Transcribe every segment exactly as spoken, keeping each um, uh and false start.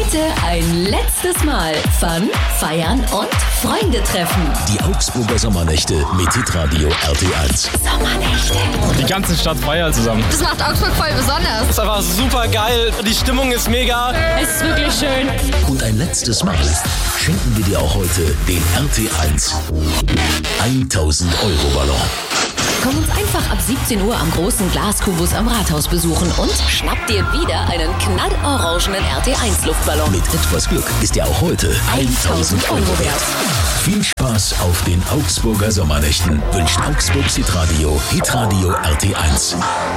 Heute ein letztes Mal Fun, Feiern und Freunde treffen. Die Augsburger Sommernächte mit Hitradio R T eins. Sommernächte. Die ganze Stadt feiert zusammen. Das macht Augsburg voll besonders. Das ist einfach super geil. Die Stimmung ist mega. Es ist wirklich schön. Und ein letztes Mal schenken wir dir auch heute den R T eins tausend Euro Ballon. Komm uns einfach ab siebzehn Uhr am großen Glaskubus am Rathaus besuchen und schnapp dir wieder einen knallorangenen R T eins Luftballon. Mit etwas Glück ist er auch heute tausend Euro wert. Viel Spaß auf den Augsburger Sommernächten wünscht Augsburgs Hitradio, Hitradio R T eins.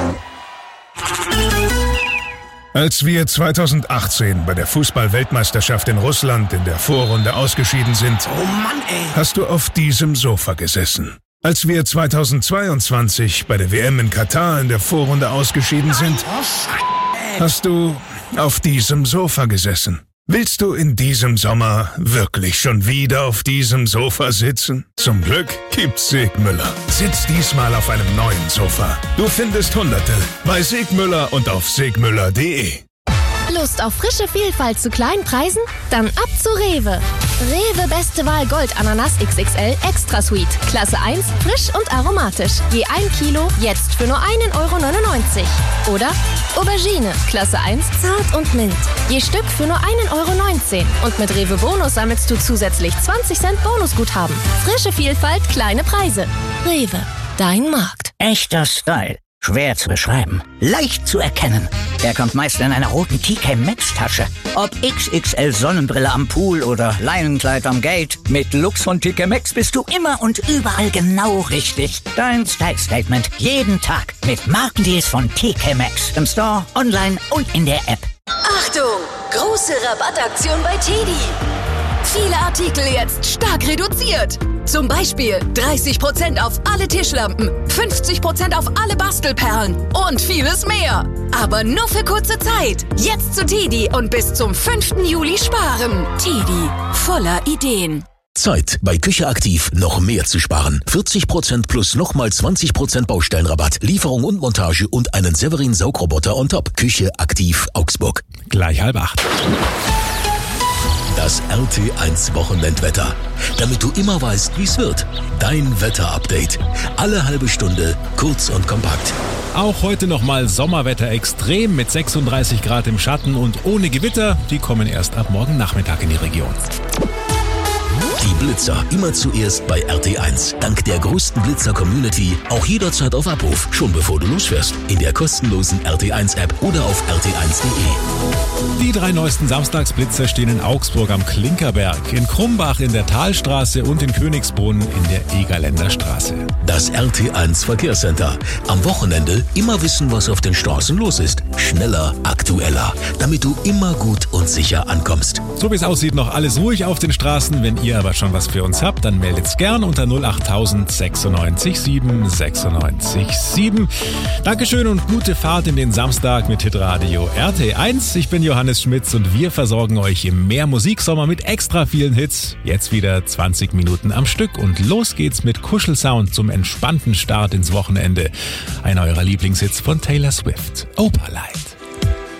Als wir zweitausendachtzehn bei der Fußball-Weltmeisterschaft in Russland in der Vorrunde ausgeschieden sind, oh Mann, ey. hast du auf diesem Sofa gesessen. Als wir zweitausendzweiundzwanzig bei der W M in Katar in der Vorrunde ausgeschieden sind, hast du auf diesem Sofa gesessen. Willst du in diesem Sommer wirklich schon wieder auf diesem Sofa sitzen? Zum Glück gibt's Segmüller. Sitz diesmal auf einem neuen Sofa. Du findest Hunderte bei Segmüller und auf segmüller punkt de. Lust auf frische Vielfalt zu kleinen Preisen? Dann ab zu Rewe. Rewe Beste Wahl Gold Ananas X X L Extra Sweet. Klasse eins, frisch und aromatisch. Je ein Kilo, jetzt für nur ein Euro neunundneunzig. Oder Aubergine, Klasse eins, zart und mild. Je Stück für nur ein Euro neunzehn. Und mit Rewe Bonus sammelst du zusätzlich zwanzig Cent Bonusguthaben. Frische Vielfalt, kleine Preise. Rewe, dein Markt. Echter Style. Schwer zu beschreiben, leicht zu erkennen. Er kommt meist in einer roten T K Maxx Tasche. Ob X X L Sonnenbrille am Pool oder Leinenkleid am Gate, mit Looks von T K Maxx bist du immer und überall genau richtig. Dein Style Statement jeden Tag mit Markendeals von T K Maxx. Im Store, online und in der App. Achtung! Große Rabattaktion bei Teddy. Viele Artikel jetzt stark reduziert. Zum Beispiel dreißig Prozent auf alle Tischlampen, fünfzig Prozent auf alle Bastelperlen und vieles mehr. Aber nur für kurze Zeit. Jetzt zu Teddy und bis zum fünften Juli sparen. Teddy, voller Ideen. Zeit, bei Küche Aktiv noch mehr zu sparen. vierzig Prozent plus nochmal zwanzig Prozent Baustellenrabatt, Lieferung und Montage und einen Severin Saugroboter on top. Küche Aktiv Augsburg. Gleich halb acht. Das R T eins Wochenendwetter. Damit du immer weißt, wie's wird. Dein Wetterupdate. Alle halbe Stunde, kurz und kompakt. Auch heute nochmal Sommerwetter extrem mit sechsunddreißig Grad im Schatten und ohne Gewitter. Die kommen erst ab morgen Nachmittag in die Region. Die Blitzer immer zuerst bei R T eins. Dank der größten Blitzer-Community auch jederzeit auf Abruf, schon bevor du losfährst. In der kostenlosen R T eins App oder auf r t eins punkt de. Die drei neuesten Samstagsblitzer stehen in Augsburg am Klinkerberg, in Krumbach in der Talstraße und in Königsboden in der Egerländer Straße. Das R T eins Verkehrscenter. Am Wochenende immer wissen, was auf den Straßen los ist. Schneller, aktueller, damit du immer gut und sicher ankommst. So wie es aussieht, noch alles ruhig auf den Straßen. Wenn ihr aber schon was für uns habt, dann meldet's gern unter null acht tausend sechsundneunzig sieben sechsundneunzig sieben. Dankeschön und gute Fahrt in den Samstag mit Hitradio R T eins. Ich bin Johannes Schmitz und wir versorgen euch im Mehr Musiksommer mit extra vielen Hits. Jetzt wieder zwanzig Minuten am Stück und los geht's mit Kuschelsound zum entspannten Start ins Wochenende. Einer eurer Lieblingshits von Taylor Swift, Opalite.